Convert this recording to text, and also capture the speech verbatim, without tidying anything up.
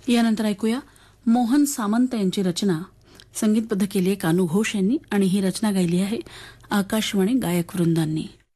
यानंतर ऐकूया मोहन सामंत यांची रचना संगीतबद्ध केली आहे कानू घोष यांनी आणि ही रचना गायली आहे आकाशवाणी गायक वृंदांनी.